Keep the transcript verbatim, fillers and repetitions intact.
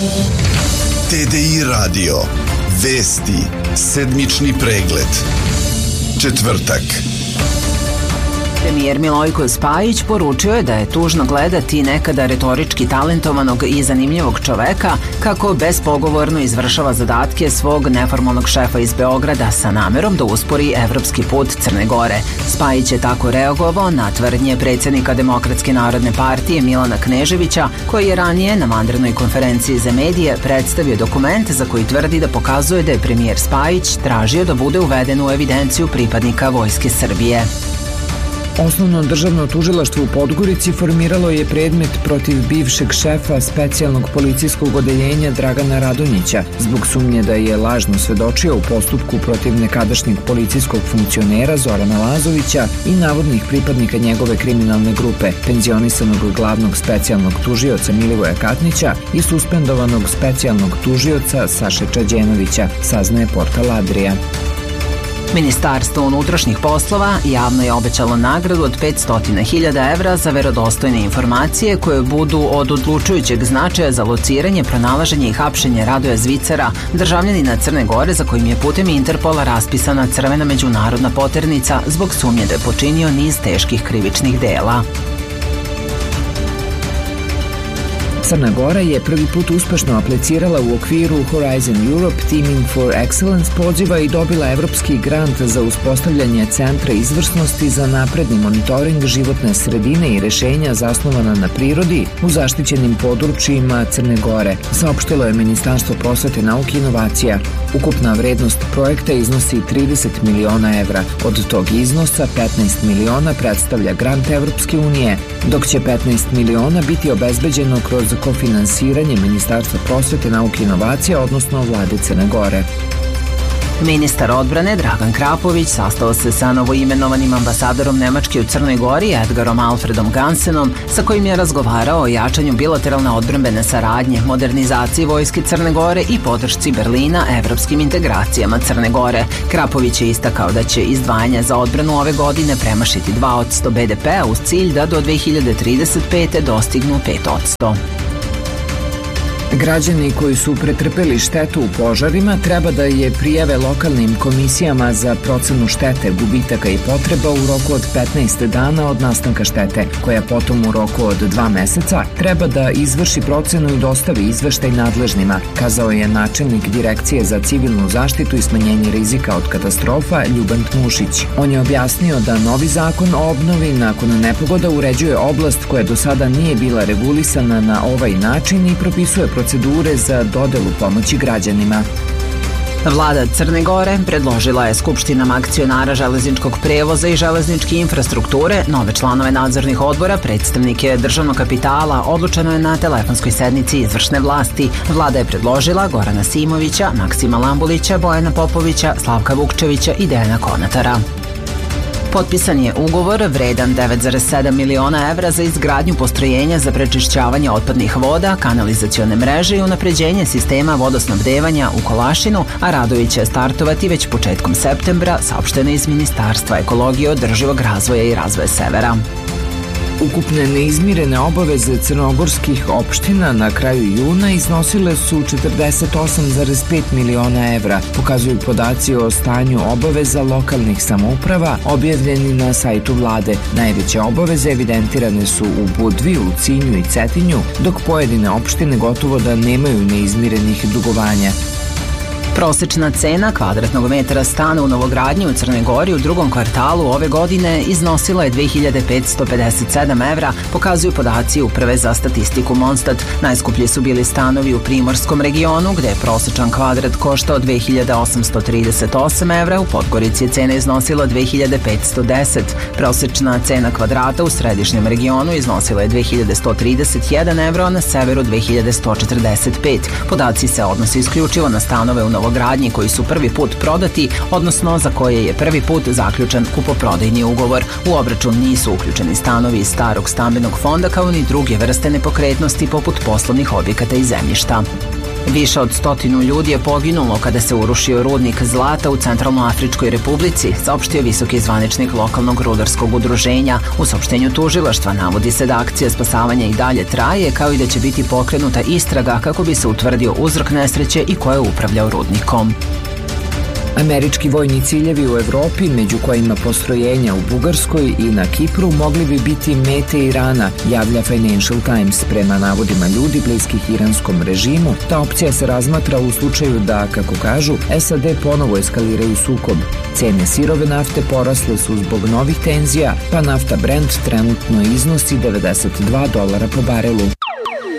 T D I radio. Vesti. Sedmični pregled. Četvrtak. Premijer Milojko Spajić poručio je da je tužno gledati nekada retorički talentovanog i zanimljivog čoveka kako bespogovorno izvršava zadatke svog neformalnog šefa iz Beograda sa namerom da uspori evropski put Crne Gore. Spajić je tako reagovao na tvrdnje predsjednika Demokratske narodne partije Milana Kneževića, koji je ranije na vanrednoj konferenciji za medije predstavio dokument za koji tvrdi da pokazuje da je premijer Spajić tražio da bude uveden u evidenciju pripadnika Vojske Srbije. Osnovno državno tužilaštvo u Podgorici formiralo je predmet protiv bivšeg šefa specijalnog policijskog odeljenja Dragana Radonjića zbog sumnje da je lažno svedočio u postupku protiv nekadašnjeg policijskog funkcionera Zorana Lazovića i navodnih pripadnika njegove kriminalne grupe, penzionisanog glavnog specijalnog tužioca Milivoja Katnića i suspendovanog specijalnog tužioca Saše Čađenovića, saznaje portal Adria. Ministarstvo unutrašnjih poslova javno je obećalo nagradu od petsto hiljada evra za verodostojne informacije koje budu od odlučujućeg značaja za lociranje, pronalaženje i hapšenje Radoja Zvicara, državljanina Crne Gore za kojim je putem Interpola raspisana crvena međunarodna poternica zbog sumnje da je počinio niz teških krivičnih dela. Crna Gora je prvi put uspešno aplicirala u okviru Horizon Europe Teaming for Excellence poziva i dobila evropski grant za uspostavljanje Centra izvrsnosti za napredni monitoring životne sredine i rešenja zasnovana na prirodi u zaštićenim područjima Crne Gore, saopštilo je Ministarstvo prosvete, nauke i inovacija. Ukupna vrednost projekta iznosi trideset miliona evra. Od tog iznosa petnaest miliona predstavlja grant Evropske unije, dok će petnaest miliona biti obezbeđeno kroz kofinansiranje Ministarstva prosvete, nauke i inovacija, odnosno vlade Crne Gore. Ministar odbrane Dragan Krapović sastao se sa novoimenovanim ambasadorom Nemačke u Crnoj Gori Edgarom Alfredom Gansenom, sa kojim je razgovarao o jačanju bilateralne odbrambene saradnje, modernizaciji Vojske Crne Gore i podršci Berlina evropskim integracijama Crne Gore. Krapović je istakao da će izdvajanja za odbranu ove godine premašiti dva posto be de pea uz cilj da do dve hiljade trideset pete dostignu pet posto. Građani koji su pretrpeli štetu u požarima treba da je prijave lokalnim komisijama za procenu štete, gubitaka i potreba u roku od petnaest dana od nastanka štete, koja potom u roku od dva meseca treba da izvrši procenu i dostavi izveštaj nadležnima, kazao je načelnik Direkcije za civilnu zaštitu i smanjenje rizika od katastrofa Ljuban Tmušić. On je objasnio da novi zakon o obnovi nakon nepogoda uređuje oblast koja do sada nije bila regulisana na ovaj način i propisuje procedure za dodelu pomoći građanima. Vlada Crne Gore predložila je skupštinama akcionara železničkog prevoza i železničke infrastrukture nove članove nadzornih odbora, predstavnike državnog kapitala. Odlučeno je na telefonskoj sednici izvršne vlasti. Vlada je predložila Gorana Simovića, Maksima Lambulića, Bojana Popovića, Slavka Vukčevića i Dejana Konatara. Potpisan je ugovor vredan devet zarez sedam miliona evra za izgradnju postrojenja za prečišćavanje otpadnih voda, kanalizacione mreže i unapređenje sistema vodosnabdevanja u Kolašinu, a radovi će startovati već početkom septembra, saopšteno iz Ministarstva ekologije, održivog razvoja i razvoja Severa. Ukupne neizmirene obaveze crnogorskih opština na kraju juna iznosile su četrdeset osam zarez pet miliona evra, pokazuju podaci o stanju obaveza lokalnih samouprava objavljeni na sajtu vlade. Najveće obaveze evidentirane su u Budvi, Ulcinju i Cetinju, dok pojedine opštine gotovo da nemaju neizmirenih dugovanja. Prosečna cena kvadratnog metra stana u novogradnji u Crnoj Gori u drugom kvartalu ove godine iznosila je dve hiljade petsto pedeset sedam evra, pokazuju podaci Uprave za statistiku Monstat. Najskuplji su bili stanovi u primorskom regionu, gde je prosečan kvadrat koštao dve hiljade osamsto trideset osam evra, u Podgorici je cena iznosila dve hiljade petsto deset. Prosečna cena kvadrata u središnjem regionu iznosila je dve hiljade sto trideset jedan evra, a na severu dve hiljade sto četrdeset pet. Podaci se odnose isključivo na stanove u novogradnji koji su prvi put prodati, odnosno za koje je prvi put zaključen kupoprodajni ugovor. U obračun nisu uključeni stanovi iz starog stambenog fonda kao ni druge vrste nepokretnosti poput poslovnih objekata i zemljišta. Više od stotinu ljudi je poginulo kada se urušio rudnik zlata u Centralnoafričkoj Republici, saopštio visoki zvaničnik lokalnog rudarskog udruženja. U saopštenju tužilaštva navodi se da akcija spasavanja i dalje traje, kao i da će biti pokrenuta istraga kako bi se utvrdio uzrok nesreće i ko je upravljao rudnikom. Američki vojni ciljevi u Evropi, među kojima postrojenja u Bugarskoj i na Kipru, mogli bi biti mete Irana, javlja Financial Times. Prema navodima ljudi bliskih iranskom režimu, ta opcija se razmatra u slučaju da, kako kažu, S A D ponovo eskaliraju sukob. Cene sirove nafte porasle su zbog novih tenzija, pa nafta Brent trenutno iznosi devedeset dva dolara po barelu.